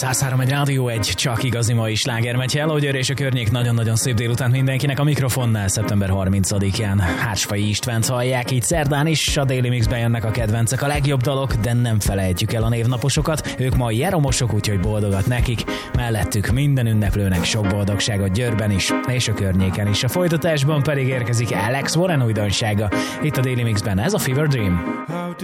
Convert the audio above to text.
103 egy Rádió 1, csak igazi mai sláger megy. Hello, Győr és a környék, nagyon-nagyon szép délután mindenkinek a mikrofonnál. Szeptember 30-án Hársfai Istvánt hallják, így szerdán is a Daily Mixben jönnek a kedvencek, a legjobb dalok, de nem felejtjük el a névnaposokat. Ők ma jeromosok, úgyhogy boldogat nekik. Mellettük minden ünneplőnek sok boldogságot Győrben is, és a környéken is. A folytatásban pedig érkezik Alex Warren újdonsága. Itt a Daily Mixben ez a Fever Dream.